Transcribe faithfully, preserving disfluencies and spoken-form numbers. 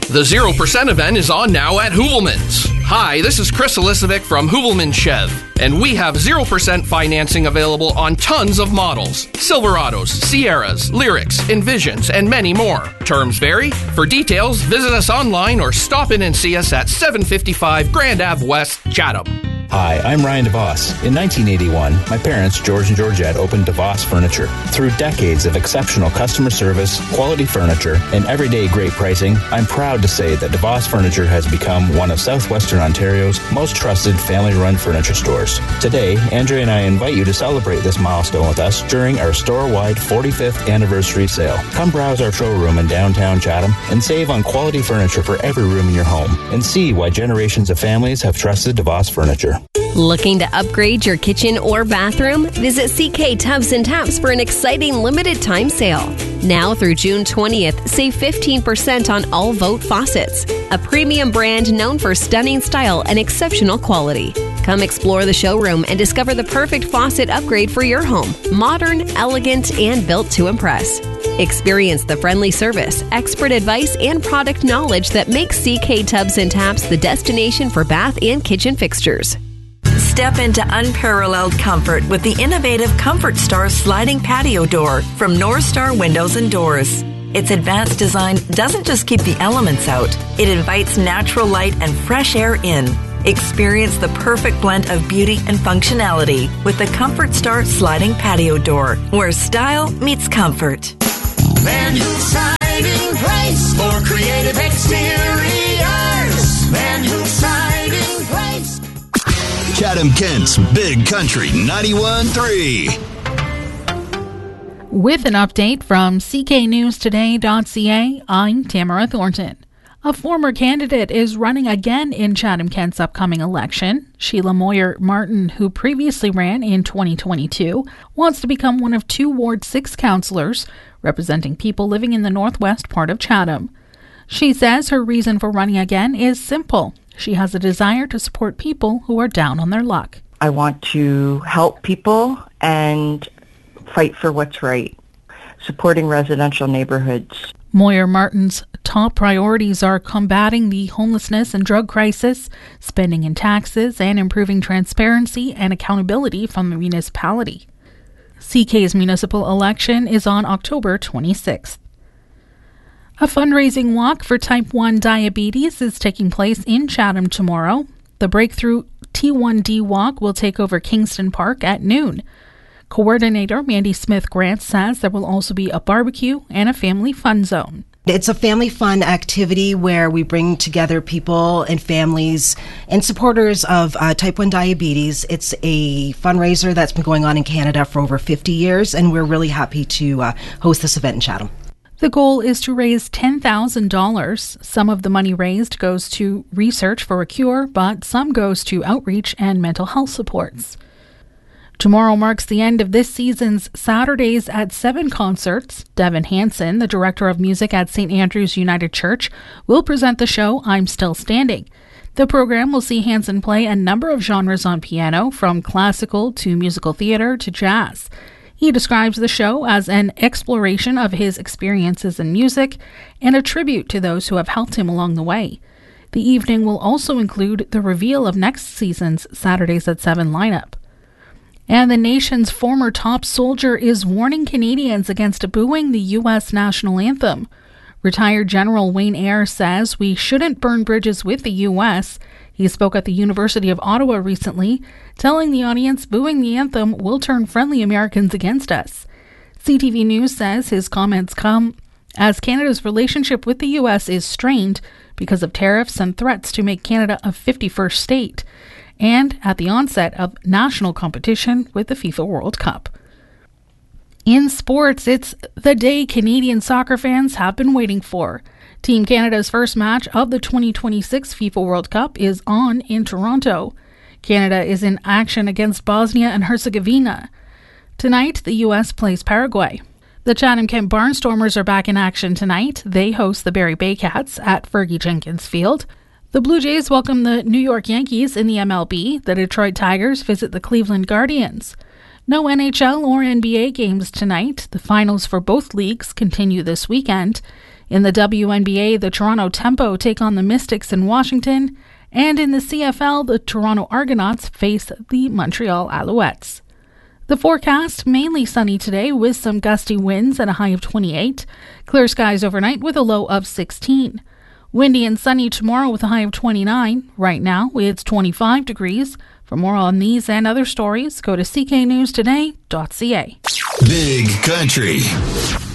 The zero percent event is on now at Hoovelman's. Hi, this is Chris Elisovic from Hoovelman Chev, and we have zero percent financing available on tons of models. Silverados, Sierras, Lyrics, Envisions, and many more. Terms vary. For details, visit us online or stop in and see us at seven fifty-five Grand Ave West, Chatham. Hi, I'm Ryan DeVos. In nineteen eighty-one, my parents, George and Georgette, opened DeVos Furniture. Through decades of exceptional customer service, quality furniture, and everyday great pricing, I'm proud to say that DeVos Furniture has become one of southwestern Ontario's most trusted family-run furniture stores. Today, Andrea and I invite you to celebrate this milestone with us during our store-wide forty-fifth anniversary sale. Come browse our showroom in downtown Chatham and save on quality furniture for every room in your home, and see why generations of families have trusted DeVos Furniture. Looking to upgrade your kitchen or bathroom? Visit C K Tubs and Taps for an exciting limited time sale. Now through June twentieth, save fifteen percent on all Vote faucets, a premium brand known for stunning style and exceptional quality. Come explore the showroom and discover the perfect faucet upgrade for your home. Modern, elegant, and built to impress. Experience the friendly service, expert advice, and product knowledge that makes C K Tubs and Taps the destination for bath and kitchen fixtures. Step into unparalleled comfort with the innovative Comfort Star sliding patio door from North Star Windows and Doors. Its advanced design doesn't just keep the elements out, it invites natural light and fresh air in. Experience the perfect blend of beauty and functionality with the Comfort Star sliding patio door, where style meets comfort. Van Hool Siding Place for creative exteriors. Van Hool Siding Place. Chatham Kent's Big Country ninety-one point three. With an update from C K News Today dot C A, I'm Tamara Thornton. A former candidate is running again in Chatham Kent's upcoming election. Sheila Moyer-Martin, who previously ran in twenty twenty-two, wants to become one of two Ward six councillors representing people living in the northwest part of Chatham. She says her reason for running again is simple. She has a desire to support people who are down on their luck. I want to help people and fight for what's right, supporting residential neighborhoods. Moyer-Martin's top priorities are combating the homelessness and drug crisis, spending in taxes, and improving transparency and accountability from the municipality. C K's municipal election is on October twenty-sixth. A fundraising walk for type one diabetes is taking place in Chatham tomorrow. The Breakthrough T one D walk will take over Kingston Park at noon. Coordinator Mandy Smith-Grant says there will also be a barbecue and a family fun zone. It's a family fun activity where we bring together people and families and supporters of uh, type one diabetes. It's a fundraiser that's been going on in Canada for over fifty years, and we're really happy to uh, host this event in Chatham. The goal is to raise ten thousand dollars. Some of the money raised goes to research for a cure, but some goes to outreach and mental health supports. Tomorrow marks the end of this season's Saturdays at seven concerts. Devin Hansen, the director of music at Saint Andrew's United Church, will present the show I'm Still Standing. The program will see Hansen play a number of genres on piano, from classical to musical theater to jazz. He describes the show as an exploration of his experiences in music and a tribute to those who have helped him along the way. The evening will also include the reveal of next season's Saturdays at seven lineup. And the nation's former top soldier is warning Canadians against booing the U S national anthem. Retired General Wayne Eyre says we shouldn't burn bridges with the U S. He spoke at the University of Ottawa recently, telling the audience booing the anthem will turn friendly Americans against us. C T V News says his comments come as Canada's relationship with the U S is strained because of tariffs and threats to make Canada a fifty-first state, and at the onset of national competition with the FIFA World Cup. In sports, it's the day Canadian soccer fans have been waiting for. Team Canada's first match of the twenty twenty-six FIFA World Cup is on in Toronto. Canada is in action against Bosnia and Herzegovina. Tonight, the U S plays Paraguay. The Chatham-Kent Barnstormers are back in action tonight. They host the Barrie Baycats at Fergie Jenkins Field. The Blue Jays welcome the New York Yankees in the M L B. The Detroit Tigers visit the Cleveland Guardians. No N H L or N B A games tonight. The finals for both leagues continue this weekend. In the W N B A, the Toronto Tempo take on the Mystics in Washington. And in the C F L, the Toronto Argonauts face the Montreal Alouettes. The forecast, mainly sunny today with some gusty winds at a high of twenty-eight. Clear skies overnight with a low of sixteen. Windy and sunny tomorrow with a high of twenty-nine. Right now, it's twenty-five degrees. For more on these and other stories, go to c k news today dot c a. Big Country.